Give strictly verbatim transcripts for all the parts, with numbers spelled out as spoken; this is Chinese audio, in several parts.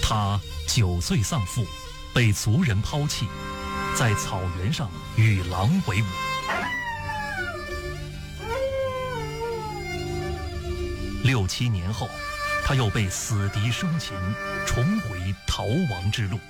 他九岁丧父，被族人抛弃，在草原上与狼为伍。六七年后，他又被死敌生擒，重回逃亡之路。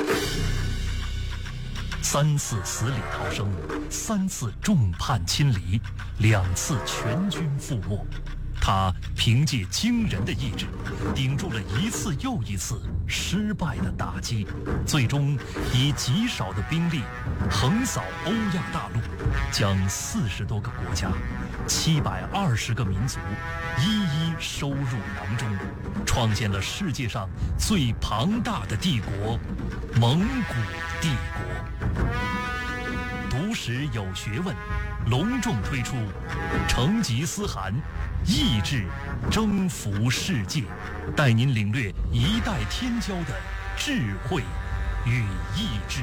三次死里逃生，三次众叛亲离，两次全军覆没。他凭借惊人的意志，顶住了一次又一次失败的打击，最终以极少的兵力横扫欧亚大陆，将四十多个国家、七百二十个民族一一收入囊中，创建了世界上最庞大的帝国——蒙古帝国。读史有学问，隆重推出成吉思汗意志征服世界，带您领略一代天骄的智慧与意志。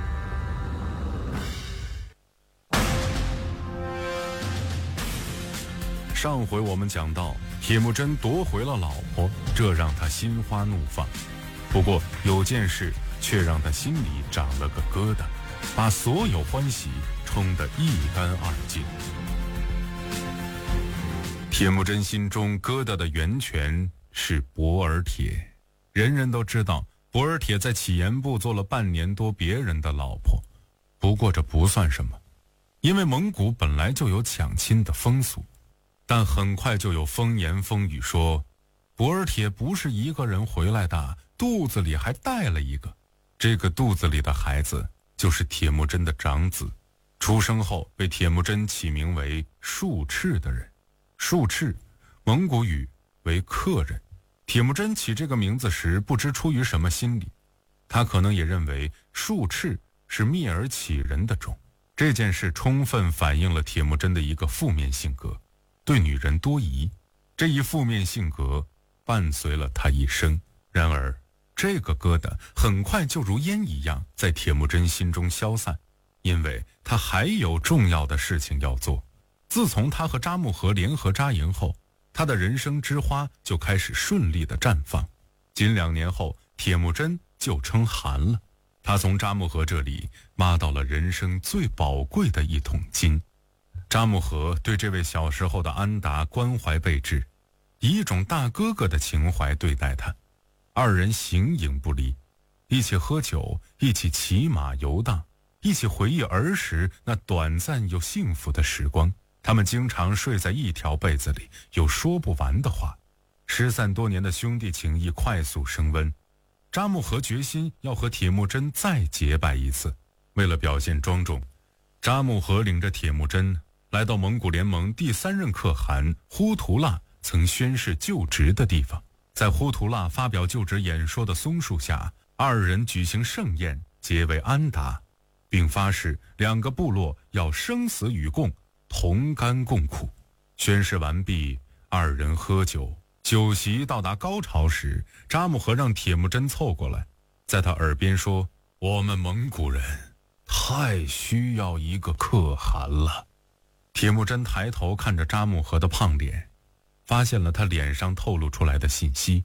上回我们讲到，铁木真夺回了老婆，这让他心花怒放。不过有件事却让他心里长了个疙瘩，把所有欢喜冲得一干二净。铁木真心中疙瘩的源泉是博尔帖。人人都知道，博尔帖在乞颜部做了半年多别人的老婆，不过这不算什么，因为蒙古本来就有抢亲的风俗。但很快就有风言风语说，博尔帖不是一个人回来的，肚子里还带了一个。这个肚子里的孩子就是铁木真的长子，出生后被铁木真起名为术赤的人。术赤，蒙古语为客人。铁木真起这个名字时，不知出于什么心理，他可能也认为术赤是蔑而乞人的种。这件事充分反映了铁木真的一个负面性格，对女人多疑。这一负面性格伴随了他一生。然而这个疙瘩很快就如烟一样在铁木真心中消散，因为他还有重要的事情要做。自从他和扎木合联合扎营后，他的人生之花就开始顺利的绽放。仅两年后，铁木真就称汗了。他从扎木合这里挖到了人生最宝贵的一桶金。扎木合对这位小时候的安达关怀备至，以一种大哥哥的情怀对待他。二人形影不离，一起喝酒，一起骑马游荡，一起回忆儿时那短暂又幸福的时光。他们经常睡在一条被子里，有说不完的话。失散多年的兄弟情谊快速升温，扎木合决心要和铁木真再结拜一次。为了表现庄重，扎木合领着铁木真来到蒙古联盟第三任可汗忽图剌曾宣誓就职的地方。在忽图剌发表就职演说的松树下，二人举行盛宴，结为安达，并发誓两个部落要生死与共，同甘共苦。宣誓完毕，二人喝酒，酒席到达高潮时，扎木合让铁木真凑过来，在他耳边说，我们蒙古人太需要一个可汗了。铁木真抬头看着扎木合的胖脸，发现了他脸上透露出来的信息。